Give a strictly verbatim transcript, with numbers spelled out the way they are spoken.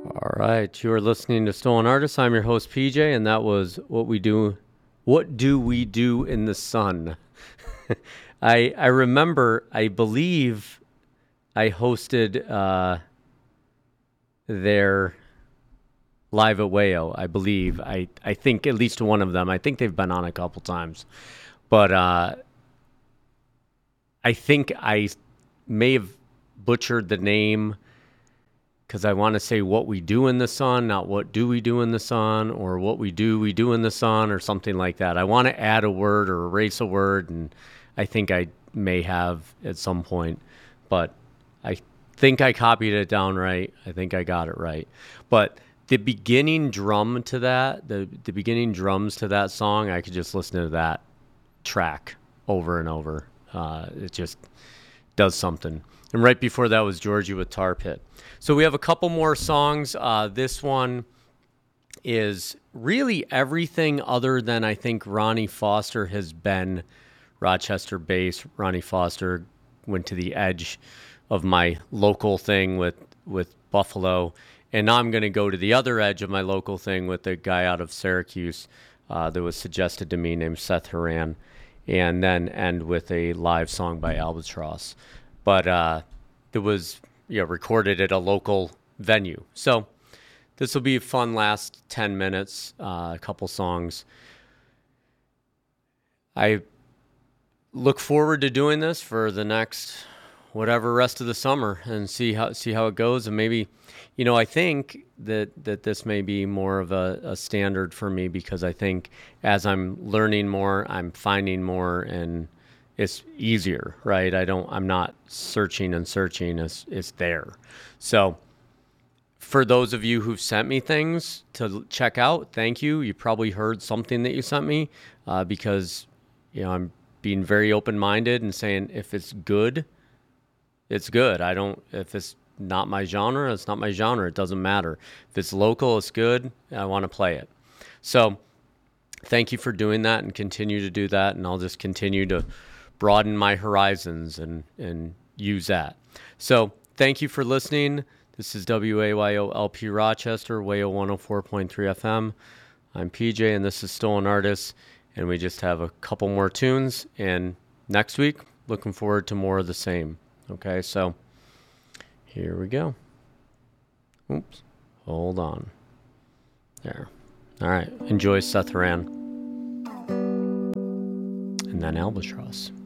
All right, you are listening to Stolen Artists. I'm your host P J, and that was what we do. What do we do in the sun? I I remember. I believe I hosted uh, their live at Wayo. I believe. I I think at least one of them. I think they've been on a couple times, but uh, I think I may have butchered the name. Because I want to say what we do in the sun, not what do we do in the sun, or what we do we do in the sun, or something like that. I want to add a word or erase a word, and I think I may have at some point, but I think I copied it down right. I think I got it right. But the beginning drum to that, the, the beginning drums to that song, I could just listen to that track over and over. Uh, it just does something. And right before that was Georgie with Tar Pit. So we have a couple more songs. Uh, this one is really everything other than I think Ronnie Foster has been Rochester based. Ronnie Foster went to the edge of my local thing with, with Buffalo. And now I'm going to go to the other edge of my local thing with a guy out of Syracuse uh, that was suggested to me named Seth Haran. And then end with a live song by Albatross. But uh, it was you know, recorded at a local venue. So this will be a fun last ten minutes, uh, a couple songs. I look forward to doing this for the next whatever rest of the summer and see how see how it goes. And maybe, you know, I think that, that this may be more of a, a standard for me because I think as I'm learning more, I'm finding more and it's easier, right? I don't, I'm not searching and searching. It's, it's there. So for those of you who've sent me things to check out, thank you. You probably heard something that you sent me uh, because, you know, I'm being very open-minded and saying if it's good, it's good. I don't, if it's not my genre, it's not my genre. It doesn't matter. If it's local, it's good. I want to play it. So thank you for doing that and continue to do that. And I'll just continue to broaden my horizons and, and use that. So thank you for listening. This is W A Y O L P Rochester, Wayo one oh four point three F M. I'm P J, and this is Stolen Artists. And we just have a couple more tunes. And next week, looking forward to more of the same. Okay, so here we go. Oops, hold on. There. All right, enjoy Seth Haran. And then Albatross.